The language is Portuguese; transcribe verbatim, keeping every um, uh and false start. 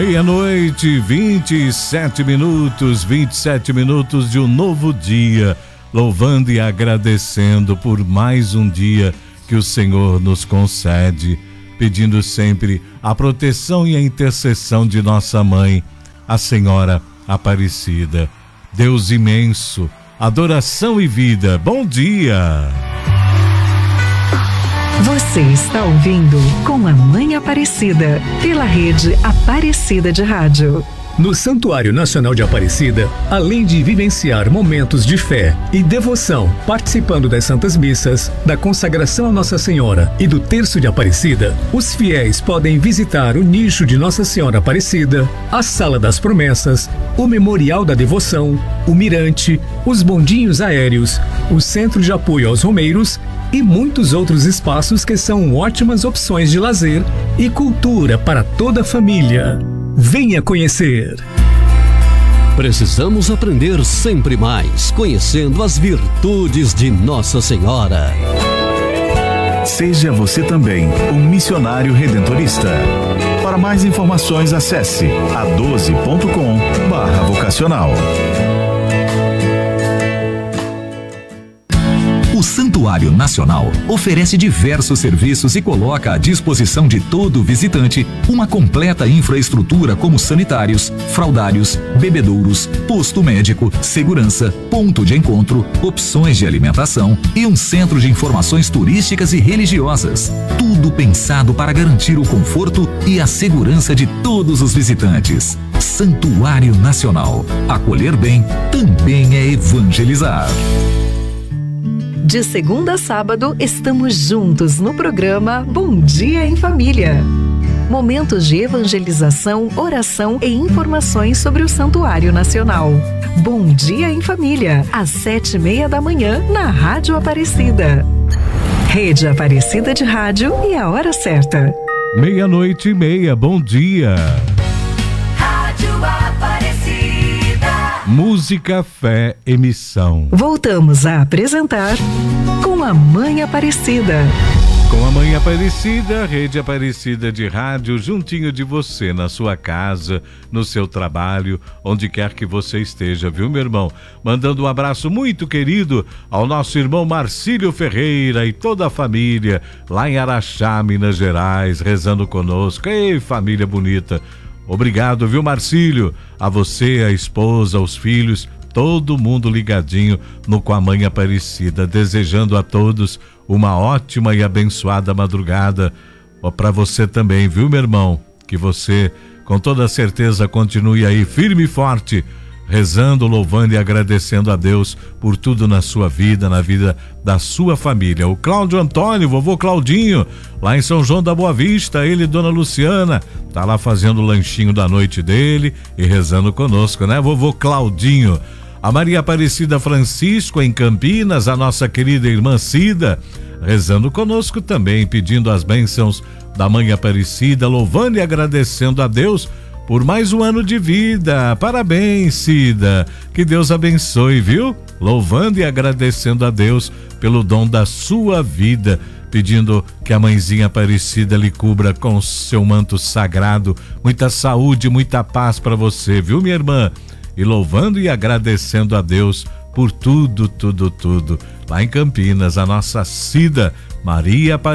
Meia-noite, vinte e sete minutos, vinte e sete minutos de um novo dia, louvando e agradecendo por mais um dia que o Senhor nos concede, pedindo sempre a proteção e a intercessão de nossa mãe, a Senhora Aparecida. Deus imenso, adoração e vida. Bom dia! Você está ouvindo Com a Mãe Aparecida, pela rede Aparecida de Rádio. No Santuário Nacional de Aparecida, além de vivenciar momentos de fé e devoção, participando das Santas Missas, da consagração a Nossa Senhora e do Terço de Aparecida, os fiéis podem visitar o nicho de Nossa Senhora Aparecida, a Sala das Promessas, o Memorial da Devoção, o Mirante, os bondinhos aéreos, o Centro de Apoio aos Romeiros e muitos outros espaços que são ótimas opções de lazer e cultura para toda a família. Venha conhecer! Precisamos aprender sempre mais, conhecendo as virtudes de Nossa Senhora. Seja você também um missionário redentorista. Para mais informações, acesse a doze ponto com barra vocacional. O Santuário Nacional oferece diversos serviços e coloca à disposição de todo visitante uma completa infraestrutura como sanitários, fraldários, bebedouros, posto médico, segurança, ponto de encontro, opções de alimentação e um centro de informações turísticas e religiosas. Tudo pensado para garantir o conforto e a segurança de todos os visitantes. Santuário Nacional. Acolher bem também é evangelizar. De segunda a sábado, estamos juntos no programa Bom Dia em Família. Momentos de evangelização, oração e informações sobre o Santuário Nacional. Bom Dia em Família, às sete e meia da manhã, na Rádio Aparecida. Rede Aparecida de Rádio e a hora certa. Meia-noite e meia, bom dia. Rádio Aparecida. Música, fé, emissão. Voltamos a apresentar Com a Mãe Aparecida. Com a Mãe Aparecida, Rede Aparecida de Rádio, juntinho de você, na sua casa, no seu trabalho, onde quer que você esteja, viu, meu irmão? Mandando um abraço muito querido ao nosso irmão Marcílio Ferreira e toda a família, lá em Araxá, Minas Gerais, rezando conosco. Ei, família bonita! Obrigado, viu, Marcílio? A você, a esposa, os filhos, todo mundo ligadinho no Com a Mãe Aparecida, desejando a todos uma ótima e abençoada madrugada. Para você também, viu, meu irmão? Que você, com toda certeza, continue aí firme e forte, rezando, louvando e agradecendo a Deus por tudo na sua vida, na vida da sua família. O Cláudio Antônio, vovô Claudinho, lá em São João da Boa Vista, ele e dona Luciana, tá lá fazendo o lanchinho da noite dele e rezando conosco, né, vovô Claudinho? A Maria Aparecida Francisco, em Campinas, a nossa querida irmã Cida, rezando conosco também, pedindo as bênçãos da Mãe Aparecida, louvando e agradecendo a Deus por mais um ano de vida. Parabéns, Cida. Que Deus abençoe, viu? Louvando e agradecendo a Deus pelo dom da sua vida, pedindo que a Mãezinha Aparecida lhe cubra com seu manto sagrado. Muita saúde, muita paz para você, viu, minha irmã? E louvando e agradecendo a Deus por tudo, tudo, tudo. Lá em Campinas, a nossa Cida, Maria Aparecida.